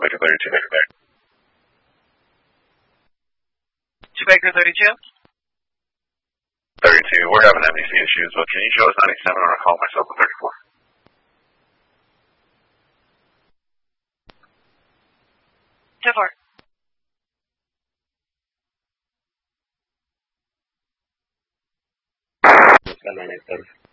Baker 32. 2 Baker 32. 32. We're having MDC issues, but can you show us 97 or call myself a 34? So far. It's got 987.